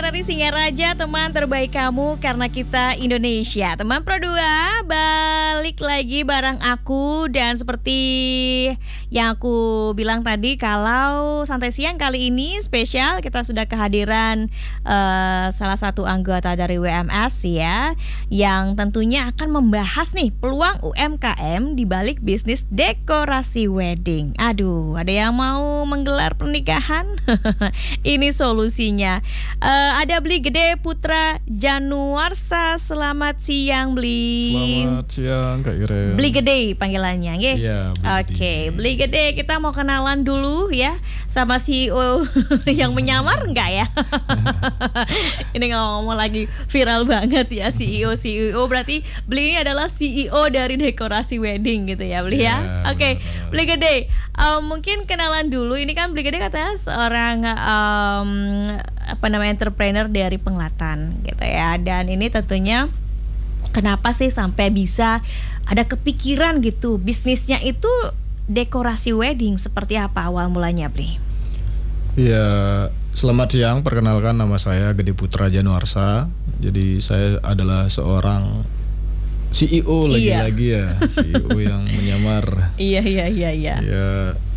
RRI Singaraja, teman terbaik kamu karena kita Indonesia. Teman Pro 2, balik lagi bareng aku. Dan seperti yang aku bilang tadi, kalau santai siang kali ini spesial, kita sudah kehadiran salah satu anggota dari WMS ya, yang tentunya akan membahas nih peluang UMKM di balik bisnis dekorasi wedding. Aduh, ada yang mau menggelar pernikahan? Ini solusinya. Ada Bli Gede Putra Januarsa. Selamat siang, Bli. Selamat siang, Kak Ire. Bli Gede panggilannya, nggih? Iya, Oke, Bli Gede, kita mau kenalan dulu ya sama CEO yang menyamar enggak ya? Ini ngomong lagi viral banget ya, CEO berarti Bli ini adalah CEO dari dekorasi wedding gitu ya, Bli ya. Oke, Bli Gede, mungkin kenalan dulu. Ini kan Bli Gede katanya seorang entrepreneur dari Penglatan gitu ya. Dan ini tentunya kenapa sih sampai bisa ada kepikiran gitu bisnisnya itu dekorasi wedding, seperti apa awal mulanya, Bli? Iya, selamat siang. Perkenalkan, nama saya Gede Putra Januarsa. Jadi saya adalah seorang CEO lagi-lagi ya, CEO yang menyamar. Iya. Ya,